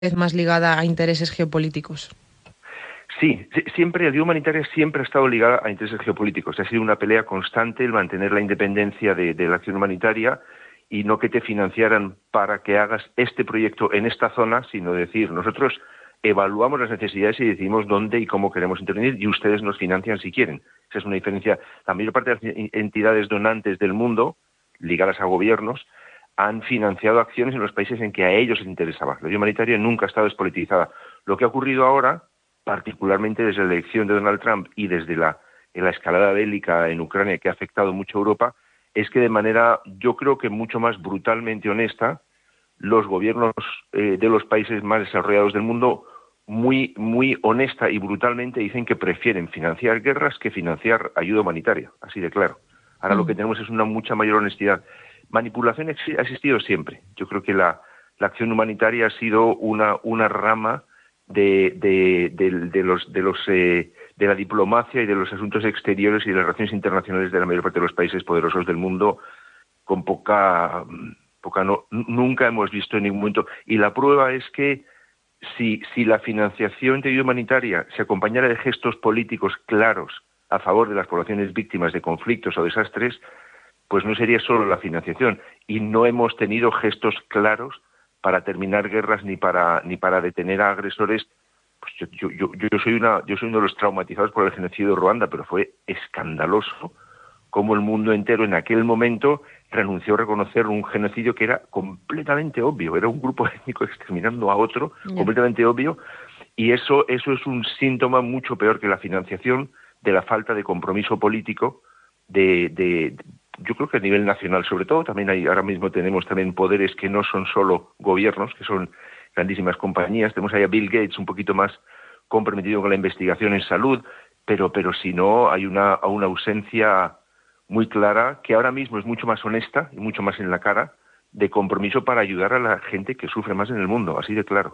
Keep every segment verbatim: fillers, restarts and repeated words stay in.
vez más ligada a intereses geopolíticos. Sí, siempre, la ayuda humanitaria siempre ha estado ligada a intereses geopolíticos. Ha sido una pelea constante el mantener la independencia de, de la acción humanitaria y no que te financiaran para que hagas este proyecto en esta zona, sino decir, nosotros evaluamos las necesidades y decidimos dónde y cómo queremos intervenir y ustedes nos financian si quieren. Esa es una diferencia. La mayor parte de las entidades donantes del mundo, ligadas a gobiernos, han financiado acciones en los países en que a ellos les interesaba. La ayuda humanitaria nunca ha estado despolitizada. Lo que ha ocurrido ahora, particularmente desde la elección de Donald Trump y desde la, la escalada bélica en Ucrania que ha afectado mucho a Europa, es que de manera, yo creo que mucho más brutalmente honesta, los gobiernos eh, de los países más desarrollados del mundo muy, muy honesta y brutalmente dicen que prefieren financiar guerras que financiar ayuda humanitaria, así de claro. Ahora lo que tenemos es una mucha mayor honestidad. Manipulación ha existido siempre. Yo creo que la, la acción humanitaria ha sido una, una rama de, de, de, de los, de, los eh, de la diplomacia y de los asuntos exteriores y de las relaciones internacionales de la mayor parte de los países poderosos del mundo con poca... poca no, nunca hemos visto en ningún momento. Y la prueba es que si, si la financiación de ayuda humanitaria se acompañara de gestos políticos claros a favor de las poblaciones víctimas de conflictos o desastres, pues no sería solo la financiación. Y no hemos tenido gestos claros para terminar guerras ni para ni para detener a agresores. Pues yo, yo, yo, yo soy una yo soy uno de los traumatizados por el genocidio de Ruanda, pero fue escandaloso cómo el mundo entero en aquel momento renunció a reconocer un genocidio que era completamente obvio, era un grupo étnico exterminando a otro, yeah. completamente obvio, y eso, eso es un síntoma mucho peor que la financiación de la falta de compromiso político de, de, de yo creo que a nivel nacional sobre todo, también hay, ahora mismo tenemos también poderes que no son solo gobiernos, que son grandísimas compañías, tenemos ahí a Bill Gates un poquito más comprometido con la investigación en salud, pero, pero si no hay una, una ausencia muy clara, que ahora mismo es mucho más honesta y mucho más en la cara, de compromiso para ayudar a la gente que sufre más en el mundo, así de claro.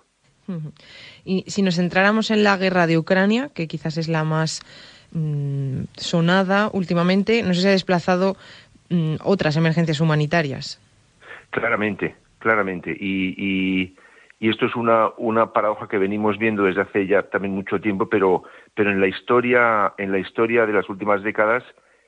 Y si nos centráramos en la guerra de Ucrania, que quizás es la más mmm, sonada últimamente, no sé si ha desplazado mmm, otras emergencias humanitarias. Claramente, claramente. Y, y, y esto es una, una paradoja que venimos viendo desde hace ya también mucho tiempo, pero, pero en la historia, en la historia de las últimas décadas,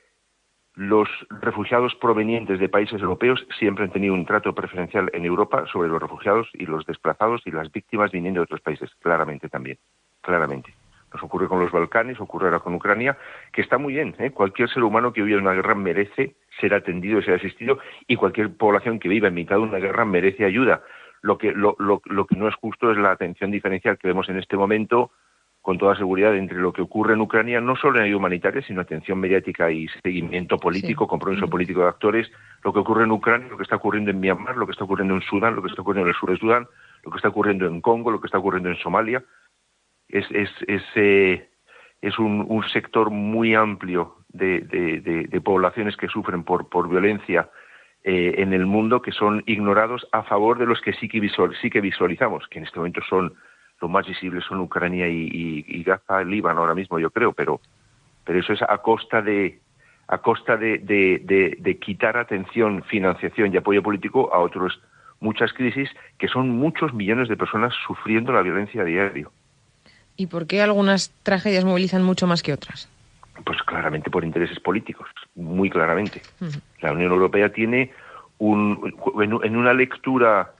los refugiados provenientes de países europeos siempre han tenido un trato preferencial en Europa sobre los refugiados y los desplazados y las víctimas viniendo de otros países, claramente también, claramente. Nos ocurre con los Balcanes, ocurre ahora con Ucrania, que está muy bien, ¿eh? Cualquier ser humano que viva en una guerra merece ser atendido y ser asistido, y cualquier población que viva en mitad de una guerra merece ayuda. Lo que, lo, lo, lo que no es justo es la atención diferencial que vemos en este momento, con toda seguridad, entre lo que ocurre en Ucrania, no solo en ayuda humanitaria, sino atención mediática y seguimiento político, sí. compromiso uh-huh. político de actores, lo que ocurre en Ucrania, lo que está ocurriendo en Myanmar, lo que está ocurriendo en Sudán, lo que está ocurriendo en el sur de Sudán, lo que está ocurriendo en Congo, lo que está ocurriendo en Somalia. Es, es, es, eh, es un, un sector muy amplio de, de, de, de poblaciones que sufren por, por violencia eh, en el mundo, que son ignorados a favor de los que sí que, visual, sí que visualizamos, que en este momento son los más visibles son Ucrania y, y, y Gaza, el Líbano ahora mismo, yo creo, pero, pero eso es a costa de a costa de, de, de, de quitar atención, financiación y apoyo político a otros muchas crisis que son muchos millones de personas sufriendo la violencia a diario. ¿Y por qué algunas tragedias movilizan mucho más que otras? Pues claramente por intereses políticos, muy claramente. Uh-huh. La Unión Europea tiene un en, en una lectura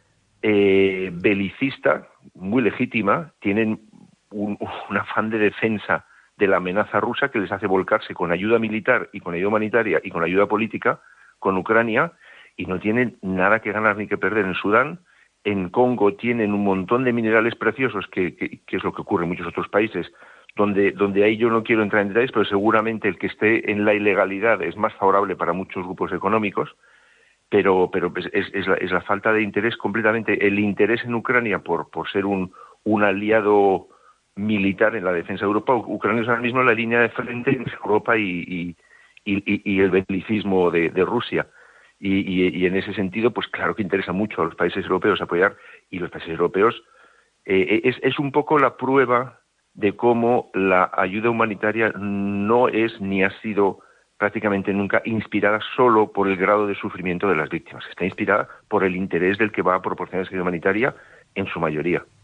eh, belicista muy legítima, tienen un, un afán de defensa de la amenaza rusa que les hace volcarse con ayuda militar y con ayuda humanitaria y con ayuda política con Ucrania, y no tienen nada que ganar ni que perder en Sudán. En Congo tienen un montón de minerales preciosos, que, que, que es lo que ocurre en muchos otros países, donde, donde ahí yo no quiero entrar en detalles, pero seguramente el que esté en la ilegalidad es más favorable para muchos grupos económicos, pero pero es, es, la, es la falta de interés completamente, el interés en Ucrania por, por ser un, un aliado militar en la defensa de Europa. Ucrania es ahora mismo la línea de frente entre Europa y, y, y, y el belicismo de, de Rusia. Y, y, y en ese sentido, pues claro que interesa mucho a los países europeos apoyar, y los países europeos eh, es, es un poco la prueba de cómo la ayuda humanitaria no es ni ha sido prácticamente nunca inspirada solo por el grado de sufrimiento de las víctimas. Está inspirada por el interés del que va a proporcionar esa ayuda humanitaria en su mayoría.